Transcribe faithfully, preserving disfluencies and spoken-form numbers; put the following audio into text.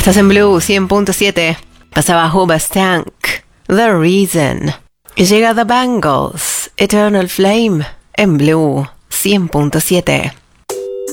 Estás en Blue cien punto siete. Pasaba Hoobastank, The Reason. Y llega The Bangles, Eternal Flame, en Blue cien punto siete.